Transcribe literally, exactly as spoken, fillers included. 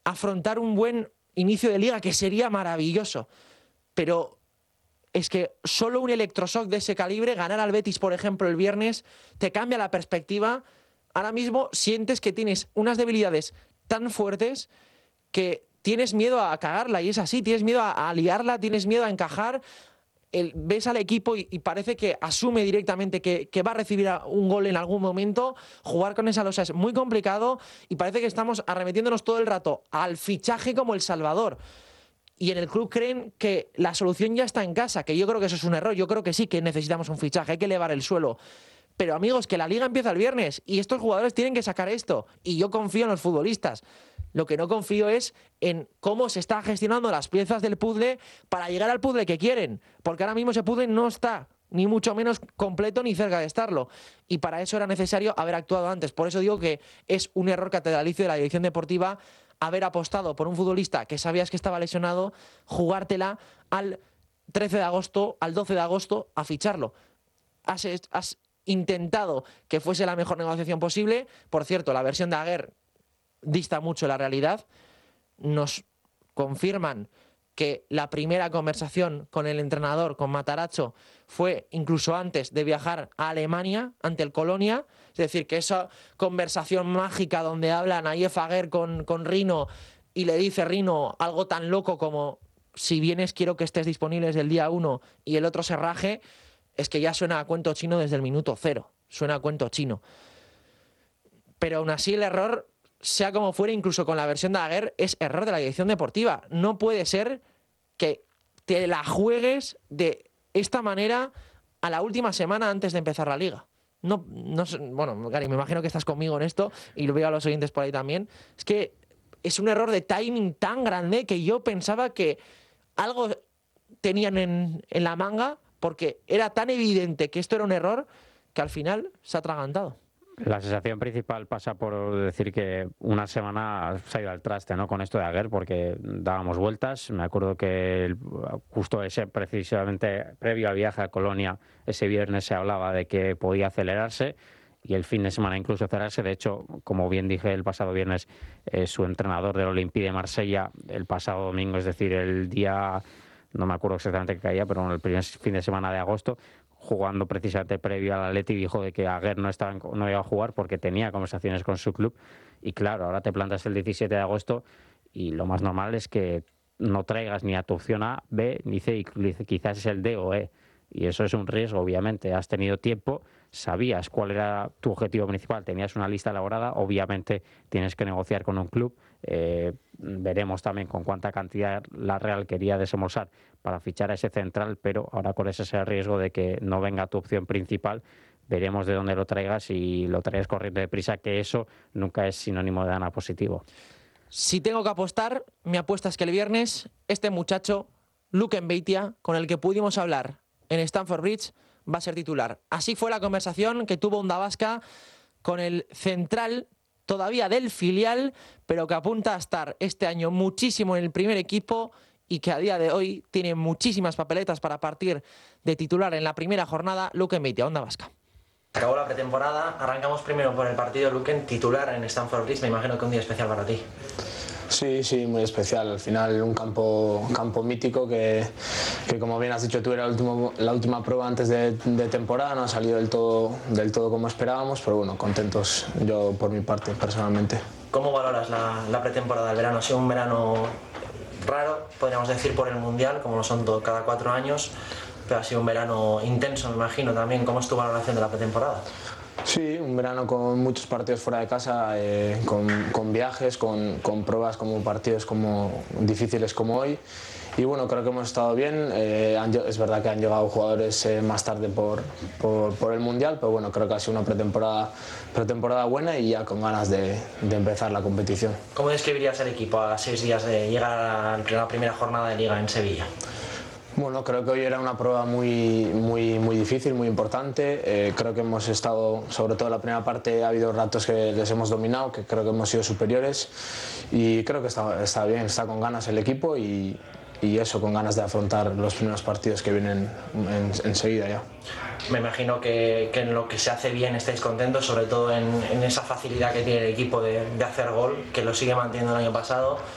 afrontar un buen inicio de liga, que sería maravilloso. Pero es que solo un electroshock de ese calibre, ganar al Betis, por ejemplo, el viernes, te cambia la perspectiva. Ahora mismo sientes que tienes unas debilidades tan fuertes que tienes miedo a cagarla, y es así, tienes miedo a, a liarla, tienes miedo a encajar. El, ves al equipo y, y parece que asume directamente que, que va a recibir un gol en algún momento. Jugar con esa losa es muy complicado y parece que estamos arremetiéndonos todo el rato al fichaje como el salvador. Y en el club creen que la solución ya está en casa, que yo creo que eso es un error. Yo creo que sí que necesitamos un fichaje, hay que elevar el suelo. Pero amigos, que la liga empieza el viernes y estos jugadores tienen que sacar esto. Y yo confío en los futbolistas. Lo que no confío es en cómo se están gestionando las piezas del puzzle para llegar al puzzle que quieren. Porque ahora mismo ese puzzle no está, ni mucho menos completo ni cerca de estarlo. Y para eso era necesario haber actuado antes. Por eso digo que es un error catedralicio de la dirección deportiva haber apostado por un futbolista que sabías que estaba lesionado, jugártela al trece de agosto, al doce de agosto, a ficharlo. Has, has intentado que fuese la mejor negociación posible. Por cierto, la versión de Aguer dista mucho de la realidad. Nos confirman que la primera conversación con el entrenador, con Matarazzo, fue incluso antes de viajar a Alemania ante el Colonia. Es decir, que esa conversación mágica donde hablan Nayef Aguer con, con Rino y le dice Rino algo tan loco como: si vienes quiero que estés disponible desde el día uno, y el otro se raje, es que ya suena a cuento chino desde el minuto cero. Suena a cuento chino. Pero aún así el error, sea como fuere, incluso con la versión de Aguer, es error de la dirección deportiva. No puede ser que te la juegues de esta manera a la última semana antes de empezar la liga. No, no, bueno, Gary, me imagino que estás conmigo en esto y lo veo a los oyentes por ahí también. Es que es un error de timing tan grande que yo pensaba que algo tenían en, en la manga, porque era tan evidente que esto era un error que al final se ha atragantado. La sensación principal pasa por decir que una semana se ha ido al traste, ¿no?, con esto de Aguer, porque dábamos vueltas. Me acuerdo que el, justo ese, precisamente previo al viaje a Colonia, ese viernes se hablaba de que podía acelerarse y el fin de semana incluso acelerarse. De hecho, como bien dije el pasado viernes, eh, su entrenador del Olympique de Marsella el pasado domingo, es decir, el día, no me acuerdo exactamente qué caía, pero el primer fin de semana de agosto, jugando precisamente previo al Atleti, dijo de que Aguer no, estaba, no iba a jugar porque tenía conversaciones con su club. Y claro, ahora te plantas el diecisiete de agosto y lo más normal es que no traigas ni a tu opción A, B, ni C, y quizás es el D o E. Y eso es un riesgo, obviamente. Has tenido tiempo, sabías cuál era tu objetivo principal, tenías una lista elaborada, obviamente tienes que negociar con un club. Eh, veremos también con cuánta cantidad la Real quería desembolsar para fichar a ese central, pero ahora corres ese riesgo de que no venga tu opción principal. Veremos de dónde lo traigas y lo traigas corriendo deprisa, que eso nunca es sinónimo de nada positivo. Si tengo que apostar, mi apuesta es que el viernes este muchacho, Luke Mbeitia, con el que pudimos hablar en Stamford Bridge, va a ser titular. Así fue la conversación que tuvo Onda Vasca con el central todavía del filial, pero que apunta a estar este año muchísimo en el primer equipo y que a día de hoy tiene muchísimas papeletas para partir de titular en la primera jornada. Luke Mbeitia, Onda Vasca. Acabó la pretemporada, arrancamos primero por el partido Luque, titular en Stamford Bridge. Me imagino que un día especial para ti. Sí, sí, muy especial. Al final un campo, un campo mítico que, que, como bien has dicho tú, era el último, la última prueba antes de, de temporada. No ha salido del todo, del todo como esperábamos, pero bueno, contentos yo por mi parte, personalmente. ¿Cómo valoras la, la pretemporada del verano? Ha sido un verano raro, podríamos decir, por el Mundial, como lo son todo, cada cuatro años, pero ha sido un verano intenso, me imagino también. ¿Cómo es tu valoración de la pretemporada? Sí, un verano con muchos partidos fuera de casa, eh, con, con viajes, con, con pruebas como partidos como difíciles como hoy. Y bueno, creo que hemos estado bien. Eh, han, es verdad que han llegado jugadores eh, más tarde por, por, por el Mundial, pero bueno, creo que ha sido una pretemporada, pretemporada buena y ya con ganas de, de empezar la competición. ¿Cómo describirías el equipo a seis días de llegar a la primera jornada de Liga en Sevilla? Bueno, creo que hoy era una prueba muy, muy, muy difícil, muy importante. Eh, creo que hemos estado, sobre todo en la primera parte, ha habido ratos que les hemos dominado, que creo que hemos sido superiores y creo que está, está bien, está con ganas el equipo y, y eso, con ganas de afrontar los primeros partidos que vienen en, enseguida ya. Me imagino que, que en lo que se hace bien estáis contentos, sobre todo en, en esa facilidad que tiene el equipo de, de hacer gol, que lo sigue manteniendo el año pasado.